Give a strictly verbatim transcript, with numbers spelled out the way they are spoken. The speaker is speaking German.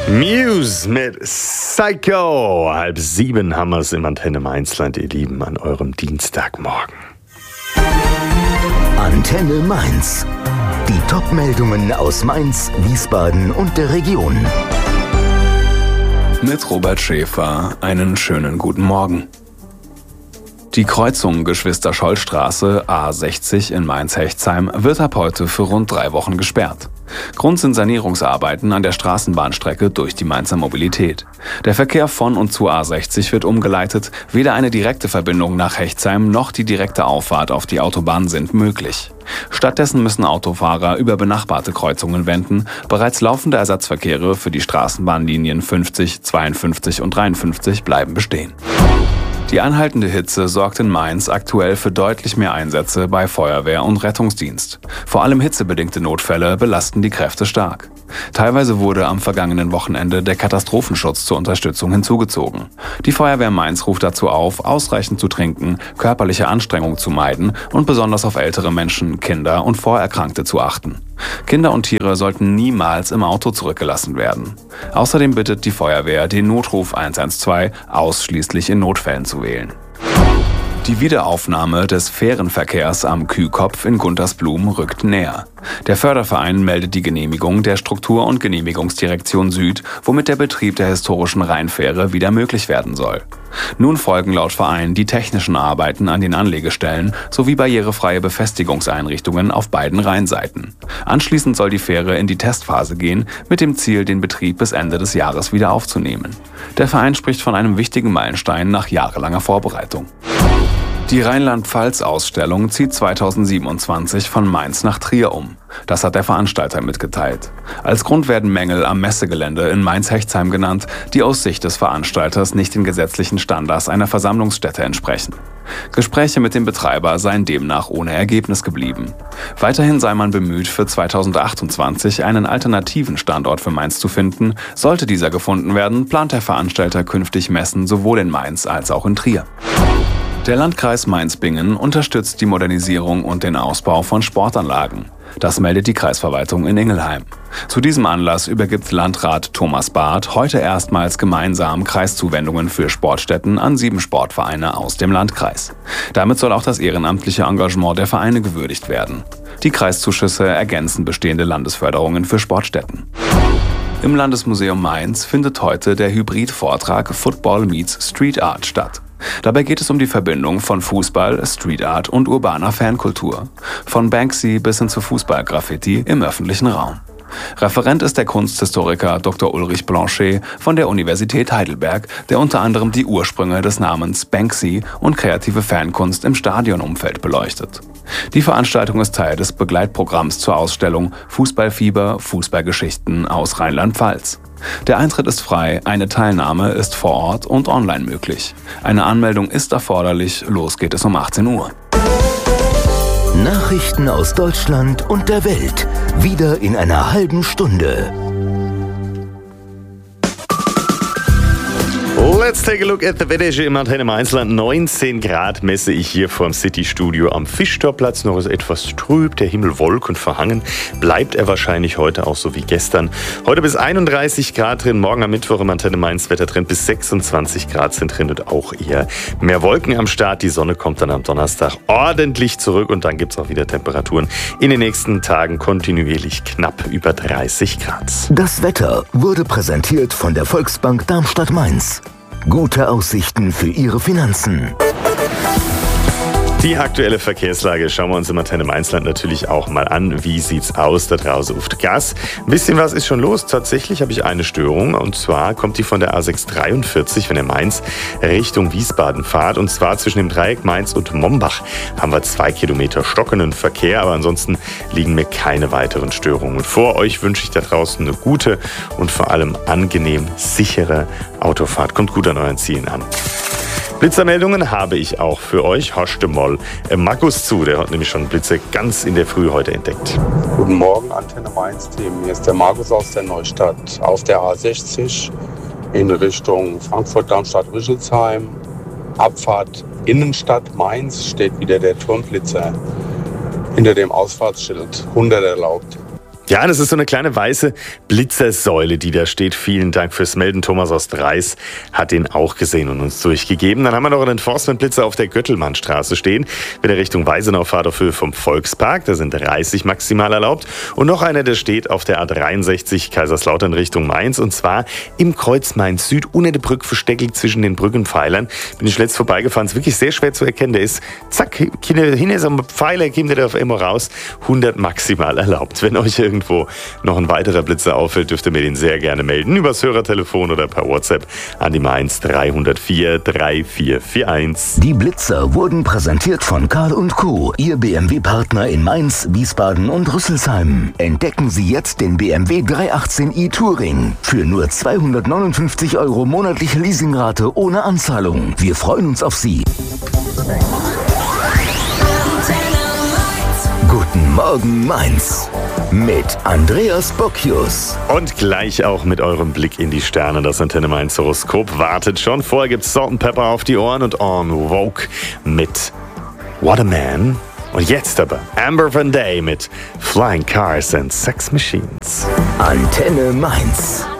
Muse mit Psycho. Halb sieben haben wir es im Antenne Mainzland, ihr Lieben, an eurem Dienstagmorgen. Antenne Mainz. Die Top-Meldungen aus Mainz, Wiesbaden und der Region. Mit Robert Schäfer einen schönen guten Morgen. Die Kreuzung Geschwister-Scholl-Straße A sechzig in Mainz-Hechtsheim wird ab heute für rund drei Wochen gesperrt. Grund sind Sanierungsarbeiten an der Straßenbahnstrecke durch die Mainzer Mobilität. Der Verkehr von und zu A sechzig wird umgeleitet, weder eine direkte Verbindung nach Hechtsheim noch die direkte Auffahrt auf die Autobahn sind möglich. Stattdessen müssen Autofahrer über benachbarte Kreuzungen wenden. Bereits laufende Ersatzverkehre für die Straßenbahnlinien fünfzig, zweiundfünfzig und dreiundfünfzig bleiben bestehen. Die anhaltende Hitze sorgt in Mainz aktuell für deutlich mehr Einsätze bei Feuerwehr und Rettungsdienst. Vor allem hitzebedingte Notfälle belasten die Kräfte stark. Teilweise wurde am vergangenen Wochenende der Katastrophenschutz zur Unterstützung hinzugezogen. Die Feuerwehr Mainz ruft dazu auf, ausreichend zu trinken, körperliche Anstrengung zu meiden und besonders auf ältere Menschen, Kinder und Vorerkrankte zu achten. Kinder und Tiere sollten niemals im Auto zurückgelassen werden. Außerdem bittet die Feuerwehr, den Notruf eins eins zwei ausschließlich in Notfällen zu wählen. Die Wiederaufnahme des Fährenverkehrs am Kühkopf in Guntersblum rückt näher. Der Förderverein meldet die Genehmigung der Struktur- und Genehmigungsdirektion Süd, womit der Betrieb der historischen Rheinfähre wieder möglich werden soll. Nun folgen laut Verein die technischen Arbeiten an den Anlegestellen sowie barrierefreie Befestigungseinrichtungen auf beiden Rheinseiten. Anschließend soll die Fähre in die Testphase gehen, mit dem Ziel, den Betrieb bis Ende des Jahres wieder aufzunehmen. Der Verein spricht von einem wichtigen Meilenstein nach jahrelanger Vorbereitung. Die Rheinland-Pfalz-Ausstellung zieht zweitausendsiebenundzwanzig von Mainz nach Trier um. Das hat der Veranstalter mitgeteilt. Als Grund werden Mängel am Messegelände in Mainz-Hechtsheim genannt, die aus Sicht des Veranstalters nicht den gesetzlichen Standards einer Versammlungsstätte entsprechen. Gespräche mit dem Betreiber seien demnach ohne Ergebnis geblieben. Weiterhin sei man bemüht, für zweitausendachtundzwanzig einen alternativen Standort für Mainz zu finden. Sollte dieser gefunden werden, plant der Veranstalter künftig Messen sowohl in Mainz als auch in Trier. Der Landkreis Mainz-Bingen unterstützt die Modernisierung und den Ausbau von Sportanlagen. Das meldet die Kreisverwaltung in Ingelheim. Zu diesem Anlass übergibt Landrat Thomas Barth heute erstmals gemeinsam Kreiszuwendungen für Sportstätten an sieben Sportvereine aus dem Landkreis. Damit soll auch das ehrenamtliche Engagement der Vereine gewürdigt werden. Die Kreiszuschüsse ergänzen bestehende Landesförderungen für Sportstätten. Im Landesmuseum Mainz findet heute der Hybrid-Vortrag Football meets Street Art statt. Dabei geht es um die Verbindung von Fußball, Street Art und urbaner Fankultur. Von Banksy bis hin zu Fußball-Graffiti im öffentlichen Raum. Referent ist der Kunsthistoriker Doktor Ulrich Blanchet von der Universität Heidelberg, der unter anderem die Ursprünge des Namens Banksy und kreative Fankunst im Stadionumfeld beleuchtet. Die Veranstaltung ist Teil des Begleitprogramms zur Ausstellung Fußballfieber, Fußballgeschichten aus Rheinland-Pfalz. Der Eintritt ist frei, eine Teilnahme ist vor Ort und online möglich. Eine Anmeldung ist erforderlich, los geht es um achtzehn Uhr. Nachrichten aus Deutschland und der Welt, wieder in einer halben Stunde. Let's take a look at the weather im Antenne Mainzland. neunzehn Grad messe ich hier vor dem City-Studio am Fischtorplatz. Noch ist etwas trüb, der Himmel wolk- und verhangen. Bleibt er wahrscheinlich heute auch so wie gestern. Heute bis einunddreißig Grad drin, morgen am Mittwoch im Antenne Mainz Wetter drin bis sechsundzwanzig Grad sind drin und auch eher mehr Wolken am Start. Die Sonne kommt dann am Donnerstag ordentlich zurück und dann gibt es auch wieder Temperaturen in den nächsten Tagen kontinuierlich knapp über dreißig Grad. Das Wetter wurde präsentiert von der Volksbank Darmstadt-Mainz. Gute Aussichten für Ihre Finanzen. Die aktuelle Verkehrslage schauen wir uns im Antenne Mainzland natürlich auch mal an. Wie sieht's aus da draußen auf der Gas? Ein bisschen was ist schon los. Tatsächlich habe ich eine Störung und zwar kommt die von der A sechs dreiundvierzig, wenn ihr Mainz Richtung Wiesbaden fahrt. Und zwar zwischen dem Dreieck Mainz und Mombach haben wir zwei Kilometer stockenden Verkehr, aber ansonsten liegen mir keine weiteren Störungen vor. Euch wünsche ich da draußen eine gute und vor allem angenehm sichere Autofahrt. Kommt gut an euren Zielen an. Blitzermeldungen habe ich auch für euch. Horchte Moll Markus zu, der hat nämlich schon Blitze ganz in der Früh heute entdeckt. Guten Morgen, Antenne Mainz-Team. Hier ist der Markus aus der Neustadt. Auf der A sechzig in Richtung Frankfurt-Darmstadt-Rüsselsheim. Abfahrt Innenstadt Mainz steht wieder der Turnblitzer hinter dem Ausfahrtsschild. hundert erlaubt. Ja, das ist so eine kleine weiße Blitzersäule, die da steht. Vielen Dank fürs Melden. Thomas aus Dreis hat den auch gesehen und uns durchgegeben. Dann haben wir noch einen Enforcement-Blitzer auf der Göttelmannstraße stehen, wieder Richtung Weisenau, Fahrt auf Höhe vom Volkspark. Da sind dreißig maximal erlaubt. Und noch einer, der steht auf der A dreiundsechzig Kaiserslautern Richtung Mainz. Und zwar im Kreuz Mainz Süd, unter der Brücke versteckelt zwischen den Brückenpfeilern. Bin ich letzt vorbeigefahren. Ist wirklich sehr schwer zu erkennen. Der ist, zack, hin ist am Pfeiler, kommt der auf immer raus. hundert maximal erlaubt. Wenn euch irgendwo noch ein weiterer Blitzer auffällt, dürft ihr mir den sehr gerne melden. Übers Hörertelefon oder per WhatsApp an die Mainz drei null vier drei vier vier eins. Die Blitzer wurden präsentiert von Karl und Co., Ihr B M W-Partner in Mainz, Wiesbaden und Rüsselsheim. Entdecken Sie jetzt den B M W dreihundertachtzehn i Touring für nur zweihundertneunundfünfzig Euro monatliche Leasingrate ohne Anzahlung. Wir freuen uns auf Sie. Guten Morgen Mainz mit Andreas Bocchius. Und gleich auch mit eurem Blick in die Sterne. Das Antenne Mainz Horoskop wartet schon. Vorher gibt's Salt and Pepper auf die Ohren und On Vogue mit What a Man. Und jetzt aber Amber Van Day mit Flying Cars and Sex Machines. Antenne Mainz.